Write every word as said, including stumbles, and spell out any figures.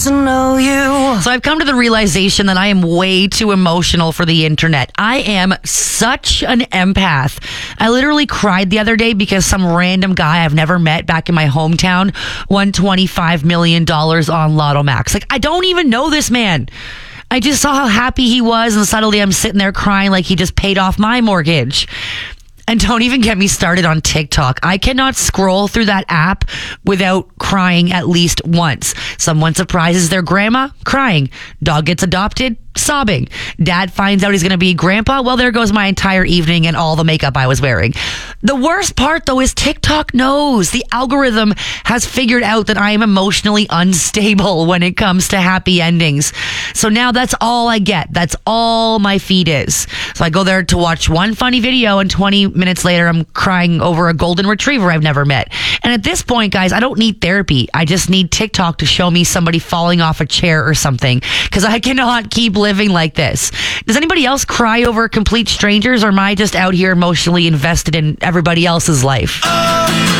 to know you. So I've come to the realization that I am way too emotional for the internet. I am such an empath. I literally cried the other day because some random guy I've never met back in my hometown won twenty-five million dollars on Lotto Max. Like, I don't even know this man. I just saw how happy he was, and suddenly I'm sitting there crying like he just paid off my mortgage. And don't even get me started on TikTok. I cannot scroll through that app without crying at least once. Someone surprises their grandma, crying. Dog gets adopted, sobbing. Dad finds out he's going to be grandpa. Well, there goes my entire evening and all the makeup I was wearing. The worst part, though, is TikTok knows. The algorithm has figured out that I am emotionally unstable when it comes to happy endings. So now that's all I get. That's all my feed is. So I go there to watch one funny video, and twenty minutes later, I'm crying over a golden retriever I've never met. And at this point, guys, I don't need therapy. I just need TikTok to show me somebody falling off a chair or something, because I cannot keep living like this. Does anybody else cry over complete strangers, or am I just out here emotionally invested in everybody else's life? Oh.